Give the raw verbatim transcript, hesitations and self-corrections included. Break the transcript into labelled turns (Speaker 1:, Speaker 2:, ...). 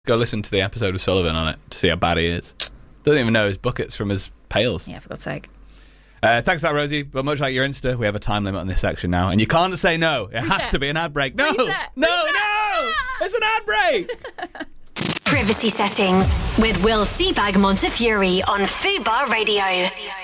Speaker 1: Go listen to the episode with Sullivan on it to see how bad he is. Doesn't even know his buckets from his pails.
Speaker 2: Yeah, for God's sake.
Speaker 1: Uh, thanks for that, Rosie. But much like your Insta, we have a time limit on this section now, and you can't say no. It
Speaker 2: Reset.
Speaker 1: has to be an ad break. No,
Speaker 2: Reset.
Speaker 1: no,
Speaker 2: Reset.
Speaker 1: no! It's an ad break!
Speaker 3: Privacy Settings with Will Seabag Montefiore on Fubar Radio.